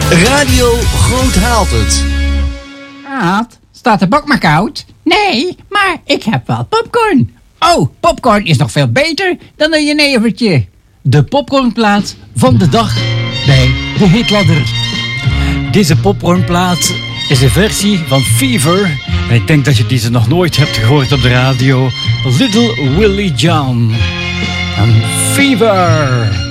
Radio Groot haalt het. Aad, staat de bak maar koud? Nee, maar ik heb wel popcorn. Oh, popcorn is nog veel beter dan een jenevertje. De popcornplaat van de dag bij de Hitladder. Deze popcornplaat is een versie van Fever. En ik denk dat je deze nog nooit hebt gehoord op de radio. Little Willie John. En Fever.